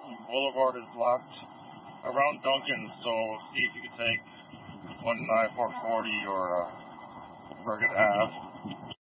Boulevard is blocked around Duncan, so see if you can take 19440 or Bergen Ave.